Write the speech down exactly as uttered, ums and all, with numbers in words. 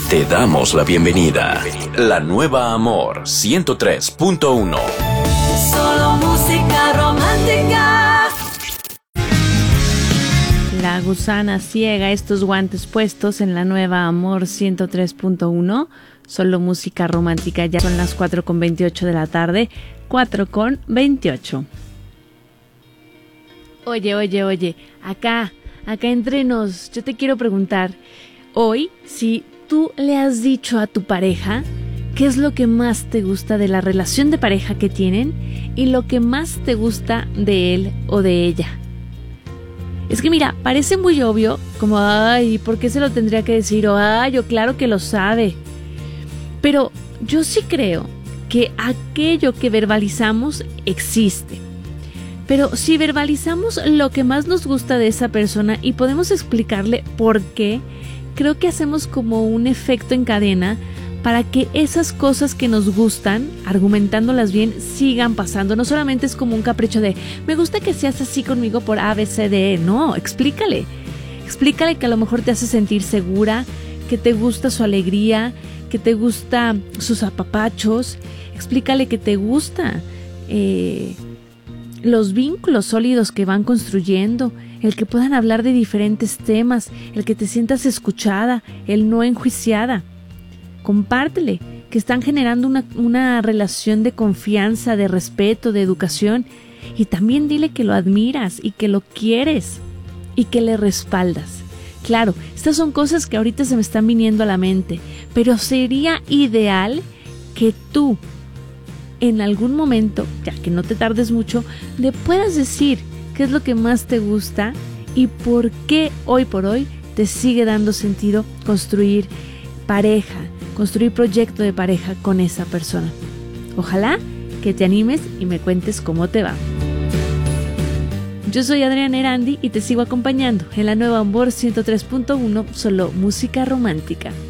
Te damos la bienvenida. La nueva Amor ciento tres punto uno. Solo música romántica. La gusana ciega, estos guantes puestos en la nueva Amor ciento tres punto uno. Solo música romántica. Ya son las cuatro con veintiocho de la tarde. cuatro con veintiocho. Oye, oye, oye. Acá, acá entre nos, yo te quiero preguntar. Hoy, si tú le has dicho a tu pareja qué es lo que más te gusta de la relación de pareja que tienen y lo que más te gusta de él o de ella. Es que mira, parece muy obvio, como, ay, ¿por qué se lo tendría que decir? O, ay, yo claro que lo sabe. Pero yo sí creo que aquello que verbalizamos existe. Pero si verbalizamos lo que más nos gusta de esa persona y podemos explicarle por qué, creo que hacemos como un efecto en cadena para que esas cosas que nos gustan, argumentándolas bien, sigan pasando. No solamente es como un capricho de, me gusta que seas así conmigo por A, B, C, D, E. No, explícale. Explícale que a lo mejor te hace sentir segura, que te gusta su alegría, que te gusta sus apapachos. Explícale que te gusta eh, los vínculos sólidos que van construyendo, el que puedan hablar de diferentes temas, el que te sientas escuchada, el no enjuiciada. Compártele que están generando una, una relación de confianza, de respeto, de educación, y también dile que lo admiras y que lo quieres y que le respaldas. Claro, estas son cosas que ahorita se me están viniendo a la mente, pero sería ideal que tú en algún momento, ya que no te tardes mucho, le puedas decir qué es lo que más te gusta y por qué hoy por hoy te sigue dando sentido construir pareja, construir proyecto de pareja con esa persona. Ojalá que te animes y me cuentes cómo te va. Yo soy Adriana Erandi y te sigo acompañando en la nueva Amor ciento tres punto uno, solo música romántica.